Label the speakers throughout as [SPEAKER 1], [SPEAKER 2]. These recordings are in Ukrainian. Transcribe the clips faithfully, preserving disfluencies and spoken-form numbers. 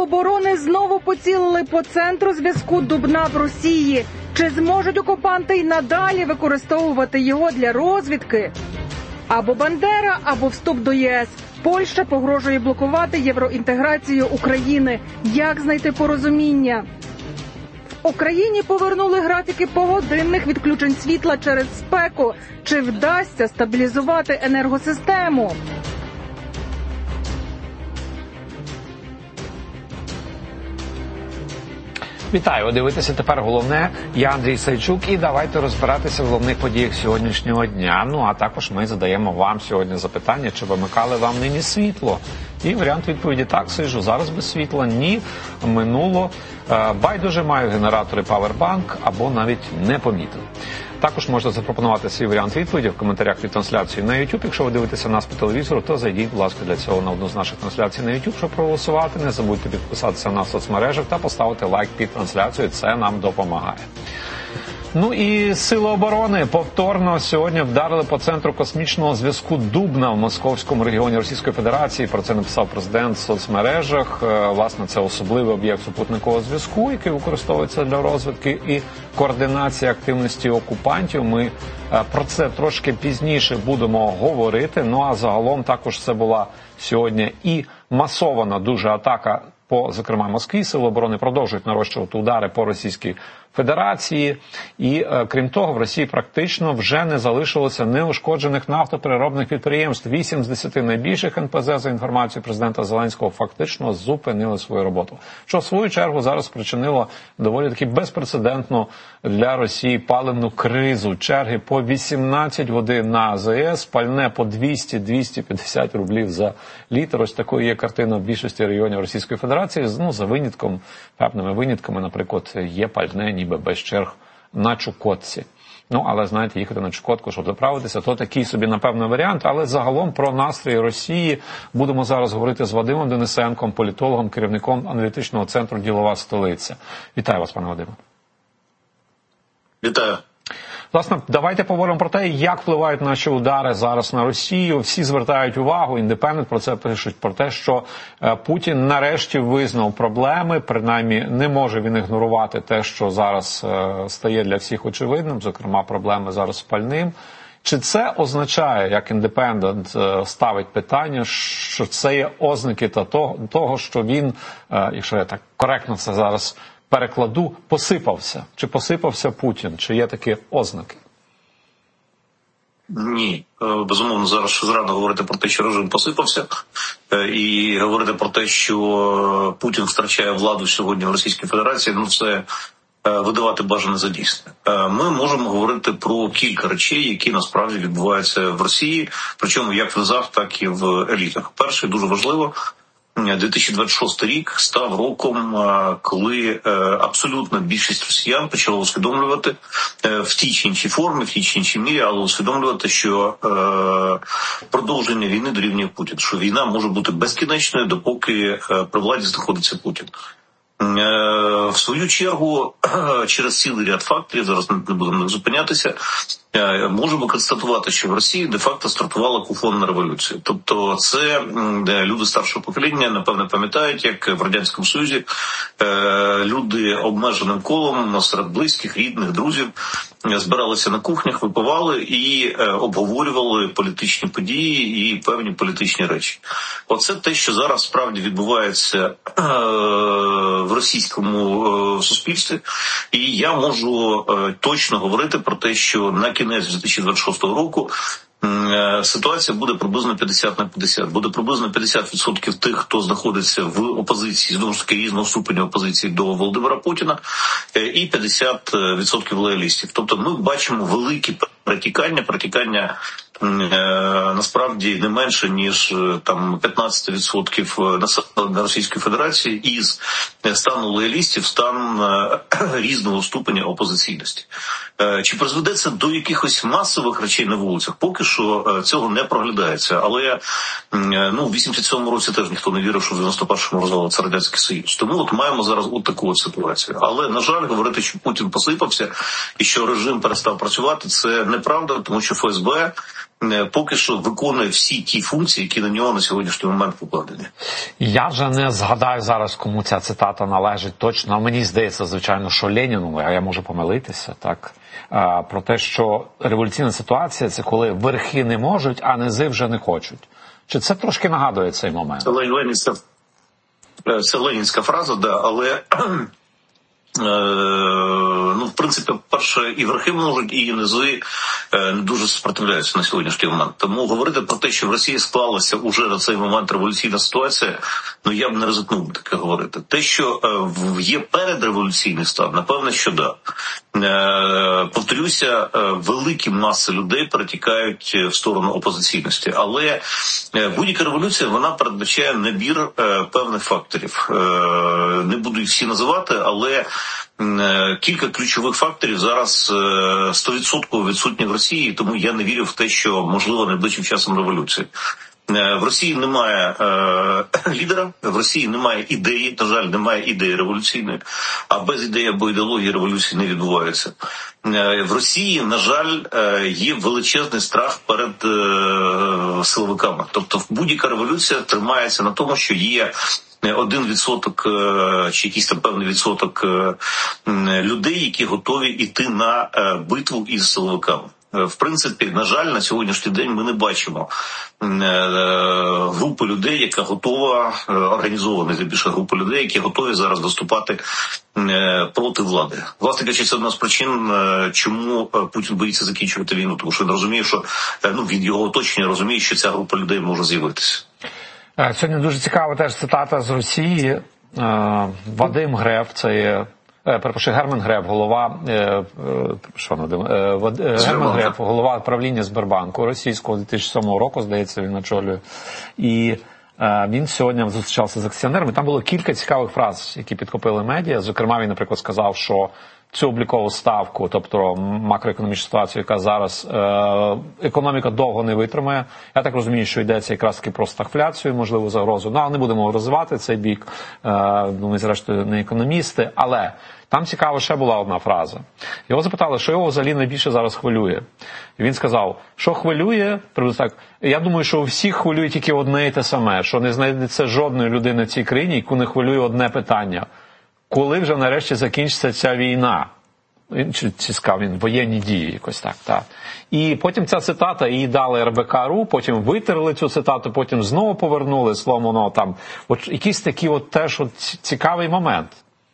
[SPEAKER 1] оборони знову поцілили по центру зв'язку Дубна в Росії. Чи зможуть окупанти й надалі використовувати його для розвідки? Або Бандера, або вступ до ЄС. Польща погрожує блокувати євроінтеграцію України. Як знайти порозуміння? В Україні повернули графіки погодинних відключень світла через спеку. Чи вдасться стабілізувати енергосистему?
[SPEAKER 2] Вітаю! Дивитися тепер головне. Я Андрій Сайчук, і давайте розбиратися в головних подіях сьогоднішнього дня. Ну, а також ми задаємо вам сьогодні запитання, чи вимикали вам нині світло. І варіант відповіді: так, сиджу зараз без світла, ні, минуло. Байдуже, маю генератори Powerbank або навіть не помітив. Також можете запропонувати свій варіант відповіді в коментарях під трансляцією на YouTube. Якщо ви дивитеся нас по телевізору, то зайдіть, будь ласка, для цього на одну з наших трансляцій на YouTube, щоб проголосувати. Не забудьте підписатися на соцмережах та поставити лайк під трансляцією. Це нам допомагає. Ну і Сили оборони повторно сьогодні вдарили по центру космічного зв'язку Дубна в Московському регіоні Російської Федерації. Про це написав президент в соцмережах. Власне, це особливий об'єкт супутникового зв'язку, який використовується для розвідки і координації активності окупантів. Ми про це трошки пізніше будемо говорити. Ну а загалом також це була сьогодні і масована дуже атака по, зокрема, Москві. Сили оборони продовжують нарощувати удари по Російській Федерації. І, е, крім того, в Росії практично вже не залишилося неушкоджених нафтопереробних підприємств. Вісім з десяти найбільших ен пе зет, за інформацією президента Зеленського, фактично зупинили свою роботу. Що, в свою чергу, зараз спричинило доволі таки безпрецедентну для Росії паливну кризу. Черги по вісімнадцять годин на а зе ес, пальне по двісті - двісті п'ятдесят рублів за літр. Ось такою є картина в більшості регіонів Російської Федерації. Ну, за винятком, певними винятками, наприклад, є пальне ніби без черг на Чукотці. Ну, але, знаєте, їхати на Чукотку, щоб заправитися, то такий собі, напевно, варіант. Але загалом про настрої Росії будемо зараз говорити з Вадимом Денисенком, політологом, керівником аналітичного центру «Ділова столиця». Вітаю вас, пане Вадиме.
[SPEAKER 3] Вітаю.
[SPEAKER 2] Власне, давайте поговоримо про те, як впливають наші удари зараз на Росію. Всі звертають увагу, індепендент про це пишуть, про те, що Путін нарешті визнав проблеми, принаймні не може він ігнорувати те, що зараз стає для всіх очевидним, зокрема проблеми зараз з пальним. Чи це означає, як індепендент ставить питання, що це є ознаки того, що він, якщо я так коректно це зараз перекладу, посипався? Чи посипався Путін? Чи є такі ознаки?
[SPEAKER 3] Ні. Безумовно, зараз ще зрано говорити про те, що режим посипався, і говорити про те, що Путін втрачає владу сьогодні в Російській Федерації, ну це видавати бажане за дійсне. Ми можемо говорити про кілька речей, які насправді відбуваються в Росії, причому як в низах, так і в елітах. Перше, дуже важливо, дві тисячі двадцять шостий рік став роком, коли абсолютна більшість росіян почала усвідомлювати в тій чи іншій формі, в тій чи іншій мірі, але усвідомлювати, що продовження війни дорівнює Путін, що війна може бути безкінечною, допоки при владі знаходиться Путін. В свою чергу, через цілий ряд факторів, зараз не будемо зупинятися, можемо констатувати, що в Росії де-факто стартувала кухонна революція. Тобто це люди старшого покоління, напевно, пам'ятають, як в Радянському Союзі люди обмеженим колом серед близьких, рідних, друзів збиралися на кухнях, випивали і обговорювали політичні події і певні політичні речі. Оце те, що зараз справді відбувається в російському суспільстві. І я можу точно говорити про те, що на кінець дві тисячі двадцять шостого року ситуація буде приблизно п'ятдесят на п'ятдесят. Буде приблизно п'ятдесят відсотків тих, хто знаходиться в опозиції, знову ж таки, різного ступеня опозиції до Володимира Путіна, і п'ятдесят відсотків лоялістів. Тобто ми бачимо великі протікання, протікання насправді не менше, ніж там п'ятнадцять відсотків населення Російської Федерації із стану лоялістів в стан різного ступеня опозиційності. Чи призведе це до якихось масових речей на вулицях? Поки що цього не проглядається. Але ну, в вісімдесят сьомому році теж ніхто не вірив, що в дев'яносто першому розвалиться Радянський Союз. Тому от маємо зараз от таку от ситуацію. Але, на жаль, говорити, що Путін посипався і що режим перестав працювати, це неправда, тому що ФСБ поки що виконує всі ті функції, які на нього на сьогоднішній момент покладені.
[SPEAKER 2] Я вже не згадаю зараз, кому ця цитата належить точно. Мені здається, звичайно, що Леніну, а я можу помилитися, так, про те, що революційна ситуація – це коли верхи не можуть, а низи вже не хочуть. Чи це трошки нагадує цей момент?
[SPEAKER 3] Це ленінська, це ленінська фраза, да, але... Ну, в принципі, перше, і верхи можуть, і низи не дуже сопротивляються на сьогоднішній момент. Тому говорити про те, що в Росії склалася уже на цей момент революційна ситуація, ну я б не ризикнув таке говорити. Те, що є передреволюційний стан, напевно, що да. Повторюся, великі маси людей перетікають в сторону опозиційності. Але будь-яка революція, вона передбачає набір певних факторів. Не буду їх всі називати, але кілька ключових факторів зараз сто відсотків відсутні в Росії, тому я не вірю в те, що можливо найближчим часом революція. В Росії немає е, лідера, в Росії немає ідеї, на жаль, немає ідеї революційної, а без ідеї або ідеології революції не відбувається. Е, в Росії, на жаль, е, є величезний страх перед е, силовиками. Тобто будь-яка революція тримається на тому, що є один відсоток чи якийсь там певний відсоток людей, які готові йти на битву із силовиками. В принципі, на жаль, на сьогоднішній день ми не бачимо групи людей, яка готова, організована більше групи людей, які готові зараз доступати проти влади. Власне кажучи, це одна з причин, чому Путін боїться закінчувати війну, тому що він розуміє, що ну, він його оточення розуміє, що ця група людей може з'явитися.
[SPEAKER 2] Сьогодні дуже цікава теж цитата з Росії. Вадим Греф, це є, перепрошую, Герман Греф, голова, що Вадим, Герман Греф, голова правління Сбербанку російського дві тисячі сьомого року, здається, він очолює. І він сьогодні зустрічався з акціонерами. Там було кілька цікавих фраз, які підхопили медіа. Зокрема, він, наприклад, сказав, що цю облікову ставку, тобто макроекономічну ситуацію, яка зараз е, економіка довго не витримає. Я так розумію, що йдеться якраз таки про стагфляцію, можливо, загрозу. Ну, але не будемо розвивати цей бік. Е, ми, зрештою, не економісти. Але там цікаво ще була одна фраза. Його запитали, що його взагалі найбільше зараз хвилює. І він сказав, що хвилює, так, я думаю, що у всіх хвилює тільки одне і те саме, що не знайдеться жодної людини в цій країні, яку не хвилює одне питання. Коли вже нарешті закінчиться ця війна? Чи, чи сказав він, воєнні дії, якось так, так. І потім ця цитата, її дали ер бе ка точка ру, потім витерли цю цитату, потім знову повернули, словом, воно там. От якийсь такий от теж от цікавий момент.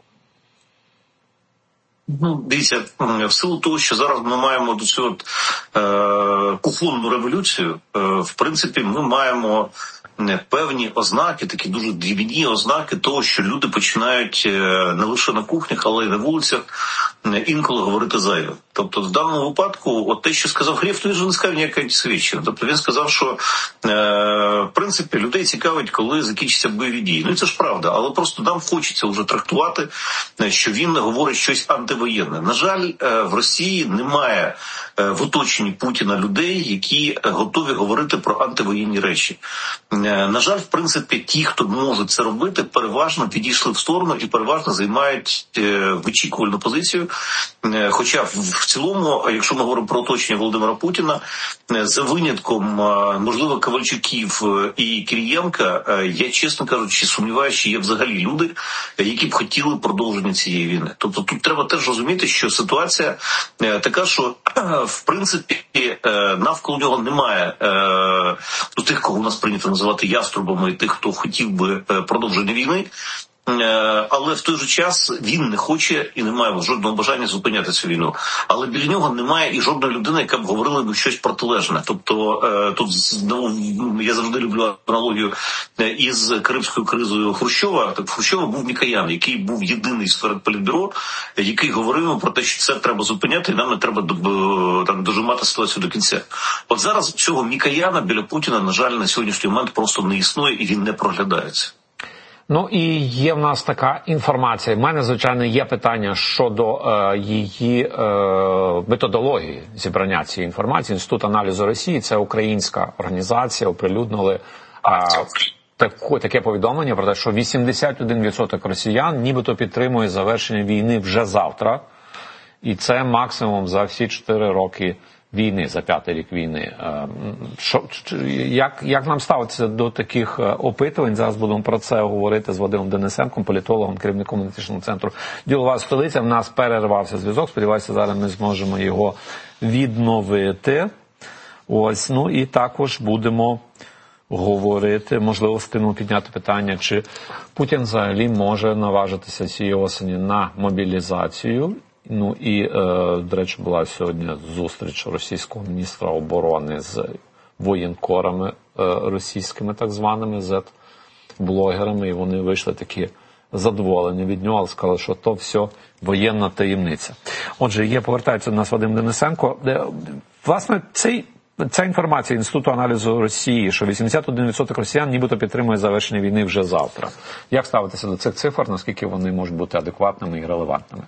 [SPEAKER 3] Ну, дивіться, в силу того, що зараз ми маємо до цього е, кухонну революцію, е, в принципі, ми маємо певні ознаки, такі дуже дрібні ознаки того, що люди починають не лише на кухнях, але й на вулицях інколи говорити зайве. Тобто в даному випадку, от те, що сказав Греф, то він же не сказав ніяке антисовєтщина. Тобто він сказав, що е, в принципі людей цікавить, коли закінчаться бойові дії. Ну і це ж правда, але просто нам хочеться вже трактувати, що він говорить щось антивоєнне. На жаль, в Росії немає в оточенні Путіна людей, які готові говорити про антивоєнні речі. На жаль, в принципі, ті, хто можуть це робити, переважно підійшли в сторону і переважно займають вичікувальну позицію. Хоча в цілому, якщо ми говоримо про оточення Володимира Путіна, за винятком, можливо, Ковальчуків і Кирієнка, я, чесно кажучи, сумніваюся, що є взагалі люди, які б хотіли продовження цієї війни. Тобто тут треба теж розуміти, що ситуація така, що, в принципі, навколо нього немає ну, тих, кого у нас прийнято називати яструбами, і тих, хто хотів би продовження війни. Але в той же час він не хоче і не має жодного бажання зупиняти цю війну. Але біля нього немає і жодної людини, яка б говорила б щось протилежне. Тобто тут ну, я завжди люблю аналогію із Кримською кризою Хрущова. Так Хрущова був Мікоян, який був єдиний серед політбюро, який говорив про те, що це треба зупиняти, і нам не треба так дожимати ситуацію до кінця. От зараз цього Мікояна біля Путіна, на жаль, на сьогоднішній момент просто не існує і він не проглядається.
[SPEAKER 2] Ну і є в нас така інформація. У мене, звичайно, є питання щодо е, її е, методології зібрання цієї інформації. Інститут аналізу Росії, це українська організація, оприлюднили е, таку, таке повідомлення про те, що вісімдесят один відсоток росіян нібито підтримує завершення війни вже завтра. І це максимум за всі чотири роки війни, за п'ятий рік війни. Що, як, як нам ставитися до таких опитувань? Зараз будемо про це говорити з Вадимом Денисенком, політологом, керівником аналітичного центру «Ділова столиця». В нас перервався зв'язок. Сподіваюся, зараз ми зможемо його відновити. Ось, ну і також будемо говорити, можливо, встигнемо підняти питання, чи Путін взагалі може наважитися цієї осені на мобілізацію. Ну і, е, до речі, була сьогодні зустріч російського міністра оборони з воєнкорами е, російськими, так званими, зет-блогерами, і вони вийшли такі задоволені від нього, але сказали, що то все воєнна таємниця. Отже, є, повертається до нас Вадим Денисенко. Де, власне, цей Ця інформація Інституту аналізу Росії, що вісімдесят один відсоток росіян нібито підтримує завершення війни вже завтра. Як ставитися до цих цифр, наскільки вони можуть бути адекватними і релевантними?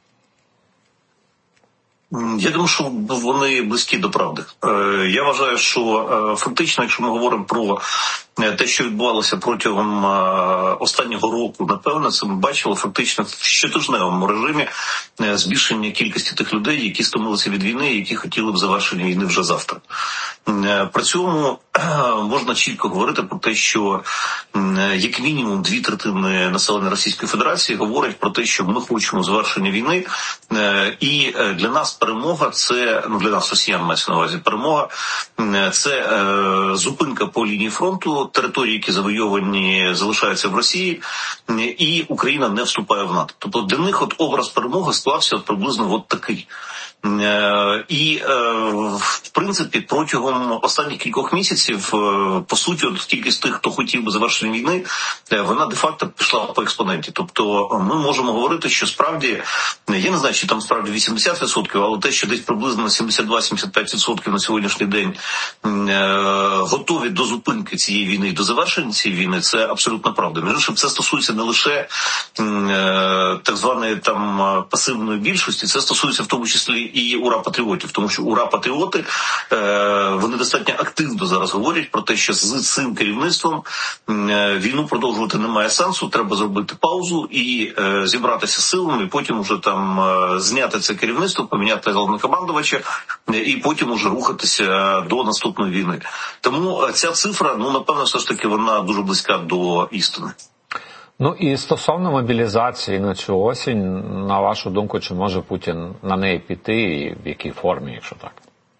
[SPEAKER 3] Я думаю, що вони близькі до правди. Я вважаю, що фактично, якщо ми говоримо про те, що відбувалося протягом останнього року, напевно, це ми бачили фактично в щотижневому режимі збільшення кількості тих людей, які стомилися від війни, які хотіли б завершення війни вже завтра. При цьому можна чітко говорити про те, що як мінімум дві третини населення Російської Федерації говорять про те, що ми хочемо завершення війни, і для нас перемога – це, ну для нас, росіян мається на увазі, перемога – це е, зупинка по лінії фронту, території, які завойовані, залишаються в Росії, і Україна не вступає в НАТО. Тобто для них от образ перемоги склався от приблизно от такий. Е, і, е, в принципі, протягом останніх кількох місяців, е, по суті, от кількість тих, хто хотів би завершення війни, е, вона де-факто пішла по експоненті. Тобто ми можемо говорити, що справді, я не знаю, чи там справді вісімдесят відсотків, але те, що десь приблизно сімдесят два - сімдесят п'ять відсотків на сьогоднішній день е, готові до зупинки цієї війни, до завершення цієї війни, це абсолютно правда. Між іншим, це стосується не лише е, так званої там пасивної більшості, це стосується в тому числі і ура-патріотів, тому що ура-патріоти, е, вони достатньо активно зараз говорять про те, що з цим керівництвом е, війну продовжувати немає сенсу, треба зробити паузу і е, зібратися силами, і потім вже там е, зняти це керівництво, поміняти головнокомандувача, е, і потім уже рухатися до наступної війни. Тому ця цифра, ну, напевно, все ж таки вона дуже близька до істини.
[SPEAKER 2] Ну і стосовно мобілізації на цю осінь, на вашу думку, чи може Путін на неї піти і в якій формі, якщо так?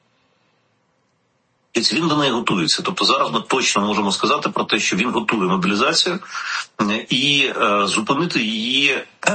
[SPEAKER 3] Він до неї готується. Тобто зараз ми точно можемо сказати про те, що він готує мобілізацію і е, зупинити її